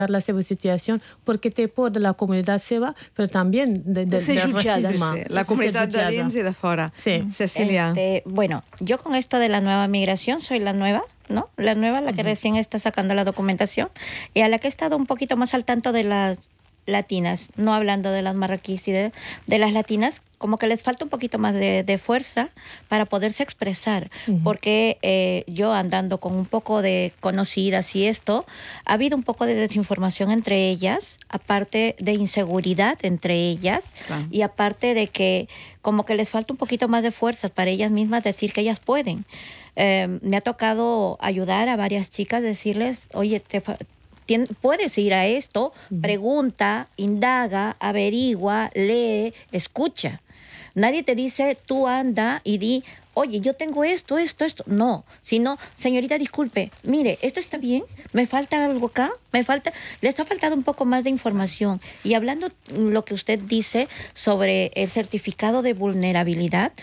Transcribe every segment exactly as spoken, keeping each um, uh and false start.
la seva situació perquè té por de la comunitat seva, però també de, de, de ser jutjada. racisme. Sí, sí. La comunitat de dins i de fora. Sí. Cecilia. Este, bueno, yo con esto de la nueva migración soy la nueva, ¿no? La nueva, la que uh-huh. recién está sacando la documentación y a la que he estado un poquito más al tanto de las latinas, no hablando de las marroquíes y de, de las latinas, como que les falta un poquito más de, de fuerza para poderse expresar, uh-huh. porque eh, yo andando con un poco de conocidas y esto, ha habido un poco de desinformación entre ellas, aparte de inseguridad entre ellas, claro. y aparte de que como que les falta un poquito más de fuerza para ellas mismas decir que ellas pueden. Eh, me ha tocado ayudar a varias chicas, decirles, oye, te puedes ir a esto, pregunta, indaga, averigua, lee, escucha. Nadie te dice, tú anda y di, oye, yo tengo esto, esto, esto. No, sino, señorita, disculpe, mire, esto está bien, me falta algo acá, me falta, les ha faltado un poco más de información. Y hablando lo que usted dice sobre el certificado de vulnerabilidad,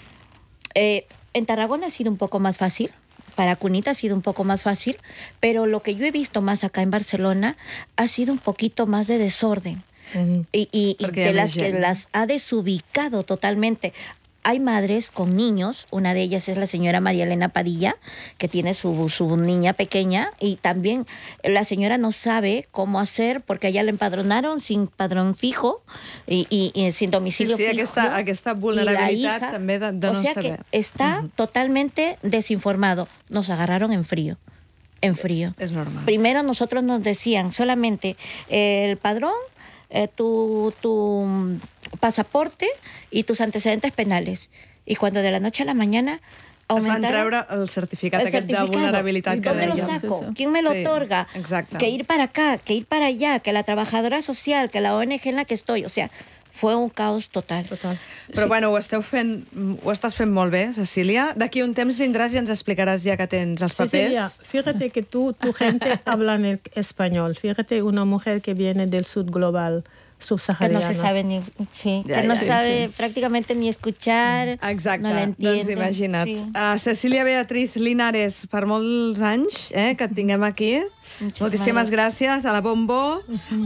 eh, en Tarragona ha sido un poco más fácil. Para Cunita ha sido un poco más fácil, pero lo que yo he visto más acá en Barcelona ha sido un poquito más de desorden. Uh-huh. Y, y, y de las que las ha desubicado totalmente. Hay madres con niños, una de ellas es la señora María Elena Padilla, que tiene su, su niña pequeña, y también la señora no sabe cómo hacer, porque allá la empadronaron sin padrón fijo y, y, y sin domicilio sí, sí, fijo. Aquesta, aquesta vulnerabilitat també de, de o no sea saber. Que está uh-huh. totalmente desinformado. Nos agarraron en frío. En frío. Es normal. Primero nosotros nos decían solamente eh, el padrón, Eh, tu, tu pasaporte y tus antecedentes penales. Y cuando de la noche a la mañana aumentaron... Es van treure el certificat el aquest certificado. de vulnerabilitat que ¿Dónde dèiem. lo saco? Sí, sí. ¿Quién me lo sí, otorga? Exacte. Que ir para acá, que ir para allá, que la trabajadora social, que la O N G en la que estoy. O sea, fue un caos total. total. Però sí. bueno, ho esteu fent, ho estàs fent molt bé, Cecília. D'aquí un temps vindràs i ens explicaràs ja que tens els papers. Cecilia, fíjate que tú, tu gente habla en español. Fíjate, una mujer que viene del sur global, subsahariana. Que no se sabe ni, sí, ja, que no ja, sabe sí. prácticamente ni escuchar, Exacte, no la entiende. doncs imagina't. Sí. Uh, Cecília Beatriz Linares, per molts anys eh, que et tinguem aquí. Muchísimas Moltíssimes gràcies. gràcies a la Bombo,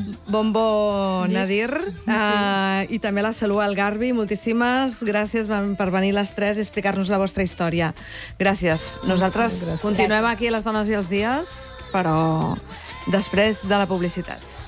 Bombo Nadir, uh, i també a la Salud Algarbi. Moltíssimes gràcies per venir les tres i explicar-nos la vostra història. Gràcies. Nosaltres gràcies. continuem aquí a Les Dones i els Dies, però després de la publicitat.